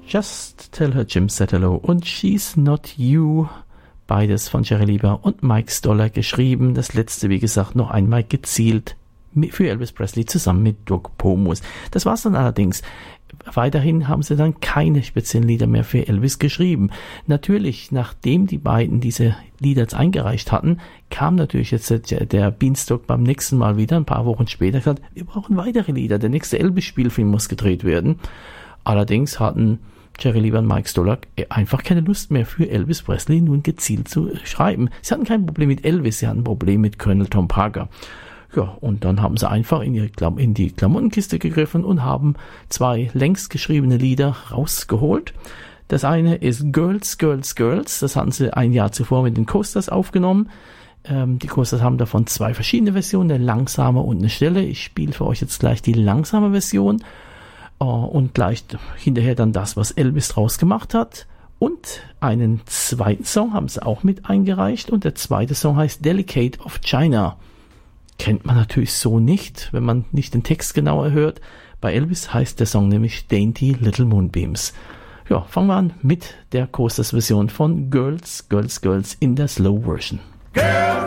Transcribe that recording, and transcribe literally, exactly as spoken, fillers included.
Just Tell Her Jim Said Hello und She's Not You, beides von Jerry Lieber und Mike Stoller geschrieben. Das letzte, wie gesagt, noch einmal gezielt für Elvis Presley zusammen mit Doug Pomus. Das war's dann allerdings. Weiterhin haben sie dann keine speziellen Lieder mehr für Elvis geschrieben. Natürlich, nachdem die beiden diese Lieder jetzt eingereicht hatten, kam natürlich jetzt der, der Beanstalk beim nächsten Mal wieder, ein paar Wochen später, gesagt, wir brauchen weitere Lieder, der nächste Elvis-Spielfilm muss gedreht werden. Allerdings hatten Jerry Lieber und Mike Stoller einfach keine Lust mehr für Elvis Presley nun gezielt zu schreiben. Sie hatten kein Problem mit Elvis, sie hatten ein Problem mit Colonel Tom Parker. Ja, und dann haben sie einfach in, ihre Klam- in die Klamottenkiste gegriffen und haben zwei längst geschriebene Lieder rausgeholt. Das eine ist Girls, Girls, Girls. Das hatten sie ein Jahr zuvor mit den Coasters aufgenommen. Ähm, die Coasters haben davon zwei verschiedene Versionen, eine langsame und eine schnelle. Ich spiele für euch jetzt gleich die langsame Version. Uh, und gleich hinterher dann das, was Elvis draus gemacht hat. Und einen zweiten Song haben sie auch mit eingereicht. Und der zweite Song heißt Delicate of China. Kennt man natürlich so nicht, wenn man nicht den Text genauer hört. Bei Elvis heißt der Song nämlich Dainty Little Moonbeams. Ja, fangen wir an mit der Coasters-Version von Girls, Girls, Girls in der Slow Version. Girls,